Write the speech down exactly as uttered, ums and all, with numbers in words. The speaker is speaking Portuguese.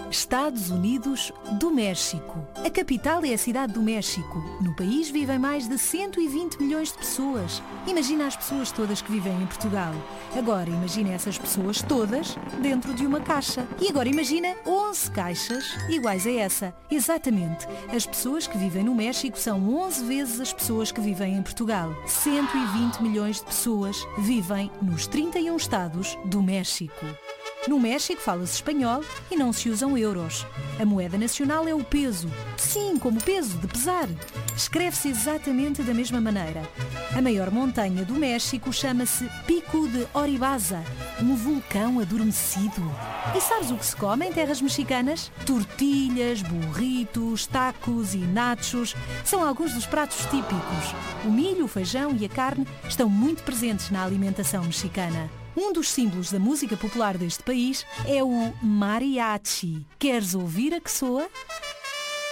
Estados Unidos do México. A capital é a cidade do México. No país vivem mais de cento e vinte milhões de pessoas. Imagina as pessoas todas que vivem em Portugal. Agora imagina essas pessoas todas dentro de uma caixa. E agora imagina onze caixas iguais a essa. Exatamente. As pessoas que vivem no México são onze vezes as pessoas que vivem em Portugal. cento e vinte milhões de pessoas vivem nos trinta e um estados do México. No México fala-se espanhol e não se usam euros. A moeda nacional é o peso. Sim, como peso, de pesar. Escreve-se exatamente da mesma maneira. A maior montanha do México chama-se Pico de Oribaza, um vulcão adormecido. E sabes o que se come em terras mexicanas? Tortilhas, burritos, tacos e nachos são alguns dos pratos típicos. O milho, o feijão e a carne estão muito presentes na alimentação mexicana. Um dos símbolos da música popular deste país é o mariachi. Queres ouvir a que soa?